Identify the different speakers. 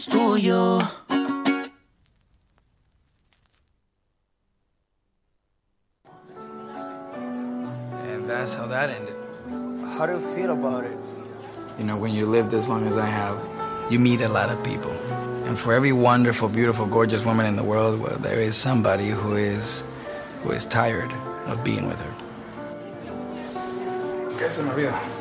Speaker 1: tuyo.
Speaker 2: And that's how that ended.
Speaker 3: How do you feel about it?
Speaker 2: You know, when you lived as long as I have, you meet a lot of people. And for every wonderful, beautiful, gorgeous woman in the world, well, there is somebody who is tired of being with her. ¿Qué se me olvidó?